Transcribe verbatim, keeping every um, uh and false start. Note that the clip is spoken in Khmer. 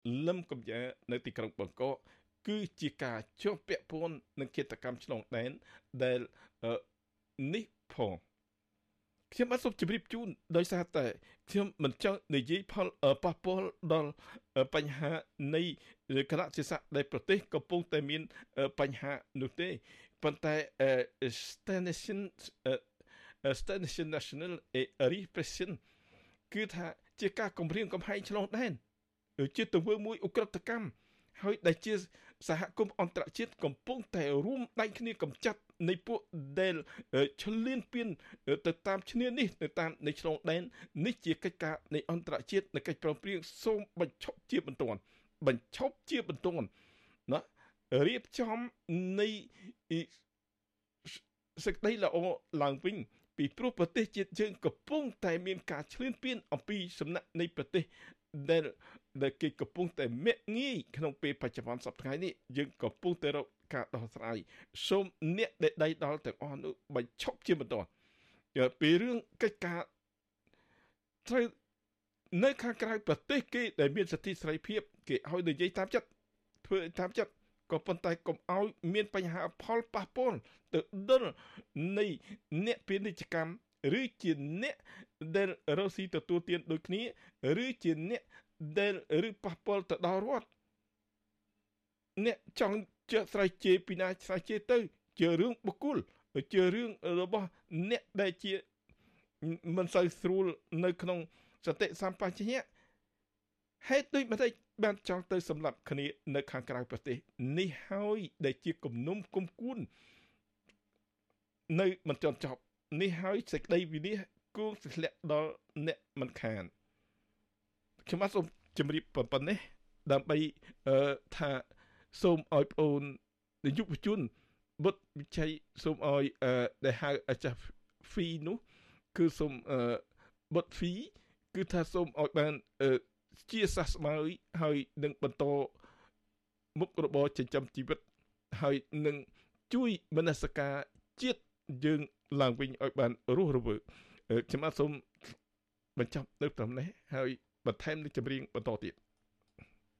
លឹមកំយ៉ានៅទីក្រុងបង្គកគឺជាការជាប់ពាក់ព័ន្ធនឹងកិច្ចកម្មឆ្លងដែនដែលនេះផងខ្ញុំបានសូមជម្រាបជូនដោយសារតែខ្ញុំមិនចង់និយាយផលប៉ះពាល់ដល់បញ្ហានៃគណៈជាសាសដែលប្រទេសកំពុងតែមានបញ្ហានោះទេប៉ុន្តែ Stagnation Stagnation National Repression គឺថាជាការគម្រាមកំហែងឆ្លងដែនជាទង្វើមួយឧក្រិដ្ឋកម្មហើយដែលជាសហគមន៍អន្តរជាតិកំពុងតែរួមដៃគ្នាកម្ចាត់នៃពួកដែលឈ្លានពានទៅតាមឈ្នានេះទៅតាមនៃឆ្លងដែននេះជាកិច្ចការនៃអន្តរជាតិនៃកិច្ចព្រមព្រៀងសូមបញ្ឈប់ជាបន្ទាន់បញ្ឈប់ជាបន្ទាន់ណារៀបចំនៃសេចក្តីល្អឡើងវិញពីព្រោះប្រទេសជាតិយើងកំពុងតែមានការឈ្លានពានអំពីសំណាក់នៃប្រទេសដែលដែលគេកំពុងតែមាក់ងាយក្នុងពេលបច្ចុប្បន្នសប្តាហ៍នេះយើងកំពុងតែរកការដោះស្រាយសូមអ្នកដែលដៃដល់ទាំងអស់នោះបញ្ឈប់ជាបន្ទាន់ពីរឿងកិច្ចការត្រូវនៅខាងក្រៅប្រទេសគេដែលមានសិទ្ធិសេរីភាពគេឲ្យនិយាយតាមចិត្តធ្វើតាមចិត្តក៏ប៉ុន្តែកុំឲ្យមានបញ្ហាផលប៉ះពាល់ទៅដល់នៃអ្នកពាណិជ្ជកម្មឬជាអ្នកដែលរកស៊ីទទួលទានដូចគ្នាឬជាអ្នកដែលឬប៉ះពាល់ទៅដល់រដ្ឋអ្នកចង់ជឿស្រ័យជេរពីណាស្រ័យជេរទៅជារឿងបុគ្គលជារឿងរបស់អ្នកដែលជាមិនសូវស្រួលនៅក្នុងសតិសម្បជញ្ញៈហេតុដូចម្តេចបានចង់ទៅសម្លាប់គ្នានៅខាងក្រៅប្រទេសនេះហើយដែលជាគំនុំគុំគួននៅមិនទាន់ចប់នេះហើយសេចក្តីវិនិច្ឆ័យគួរធ្លាក់ដល់អ្នកមិនខានខ្ញុំបាទសូមជម្រាបប៉ុណ្ណេះដើម្បីថាសូមឲ្យបងប្អូនយុវជនបុត្រវិជ័យសូមឲ្យដែលហៅអាចារ្យហ្វីនោះគឺសូមបុត្រហ្វីគឺថាសូមឲ្យបានជាសះស្បើយហើយនឹងបន្តមុខរបរចិញ្ចឹមជីវិតហើយនឹងជួយមនសិការជាតិយើងឡើងវិញឲ្យបានរស់រវើកខ្ញុំបាទសូមបញ្ចប់នៅត្រឹមនេះហើយបន្ថែមនឹងចម្រៀងបន្តទៀត